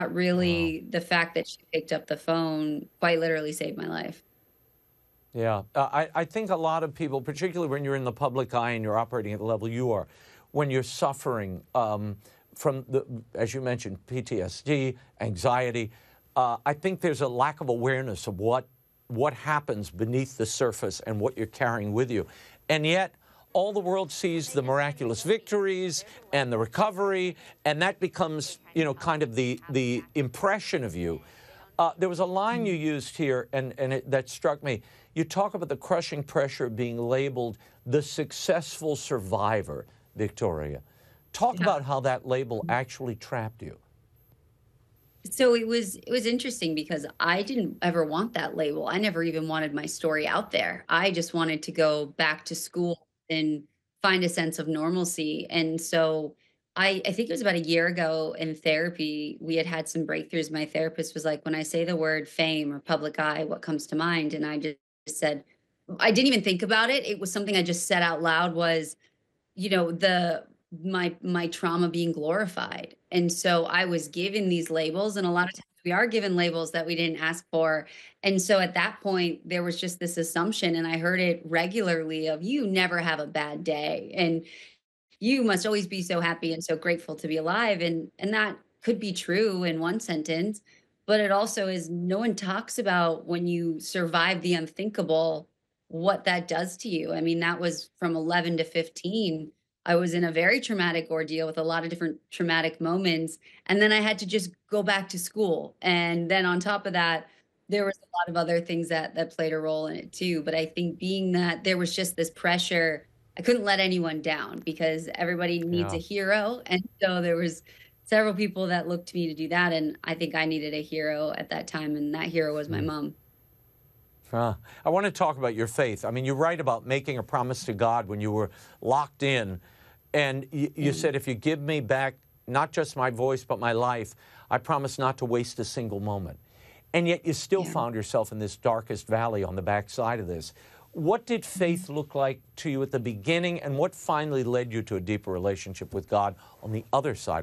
Wow. really the fact that she picked up the phone quite literally saved my life. Yeah. I think a lot of people, particularly when you're in the public eye and you're operating at the level you are, when you're suffering from, as you mentioned, PTSD, anxiety, I think there's a lack of awareness of what happens beneath the surface and what you're carrying with you. And yet, all the world sees the miraculous victories and the recovery, and that becomes, kind of the impression of you. There was a line you used here, and that struck me. You talk about the crushing pressure of being labeled the successful survivor, Victoria. Talk Yeah. about how that label actually trapped you. So it was interesting because I didn't ever want that label. I never even wanted my story out there. I just wanted to go back to school and find a sense of normalcy. And so I think it was about a year ago in therapy, we had some breakthroughs. My therapist was like, when I say the word fame or public eye, what comes to mind? And I just said, I didn't even think about it. It was something I just said out loud was, the my trauma being glorified. And so I was given these labels, and a lot of times we are given labels that we didn't ask for. And so at that point there was just this assumption, and I heard it regularly, of you never have a bad day, and you must always be so happy and so grateful to be alive. And that could be true in one sentence, but it also is, no one talks about when you survive the unthinkable, what that does to you. I mean, that was from 11 to 15. I was in a very traumatic ordeal with a lot of different traumatic moments, and then I had to just go back to school. And then on top of that, there was a lot of other things that played a role in it too. But I think, being that there was just this pressure, I couldn't let anyone down because everybody needs a Yeah. hero. And so there was several people that looked to me to do that. And I think I needed a hero at that time. And that hero was my Mm. mom. I want to talk about your faith. I mean, you write about making a promise to God when you were locked in. And you Yeah. said, if you give me back not just my voice, but my life, I promise not to waste a single moment. And yet you still Yeah. found yourself in this darkest valley on the backside of this. What did Mhm. faith look like to you at the beginning, and what finally led you to a deeper relationship with God on the other side